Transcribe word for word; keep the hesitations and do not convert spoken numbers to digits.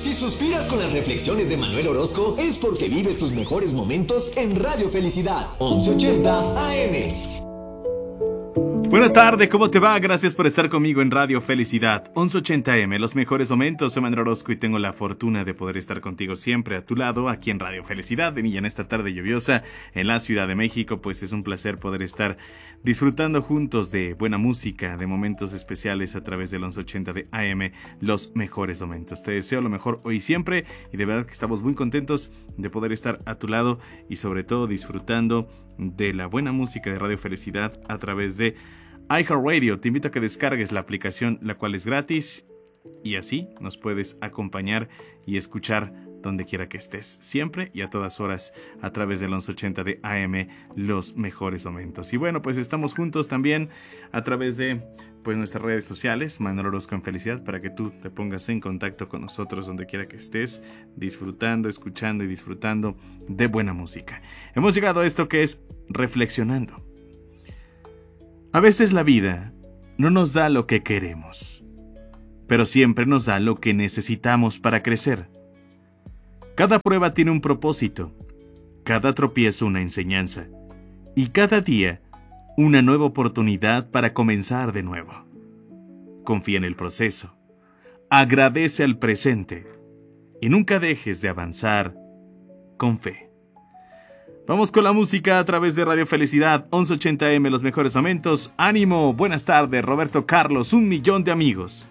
Si suspiras con las reflexiones de Manuel Orozco, es porque vives tus mejores momentos en Radio Felicidad, once ochenta A M. Buenas tardes, ¿cómo te va? Gracias por estar conmigo en Radio Felicidad, once ochenta A M, los mejores momentos. Soy Manuel Orozco y tengo la fortuna de poder estar contigo siempre a tu lado, aquí en Radio Felicidad, y en esta tarde lluviosa en la Ciudad de México. Pues es un placer poder estar disfrutando juntos de buena música, de momentos especiales a través del once ochenta de A M, los mejores momentos. Te deseo lo mejor hoy y siempre, y de verdad que estamos muy contentos de poder estar a tu lado y sobre todo disfrutando de la buena música de Radio Felicidad a través de iHeartRadio. Te invito a que descargues la aplicación, la cual es gratis, y así nos puedes acompañar y escuchar donde quiera que estés, siempre y a todas horas a través del once ochenta de A M, los mejores momentos. Y bueno, pues estamos juntos también a través de pues nuestras redes sociales, Manuel Orozco en Felicidad, para que tú te pongas en contacto con nosotros donde quiera que estés, disfrutando, escuchando y disfrutando de buena música. Hemos llegado a esto que es reflexionando. A veces la vida no nos da lo que queremos, pero siempre nos da lo que necesitamos para crecer. Cada prueba tiene un propósito, cada tropiezo una enseñanza, y cada día una nueva oportunidad para comenzar de nuevo. Confía en el proceso, agradece al presente, y nunca dejes de avanzar con fe. Vamos con la música a través de Radio Felicidad, once ochenta A M, los mejores momentos. ¡Ánimo! Buenas tardes, Roberto Carlos, un millón de amigos.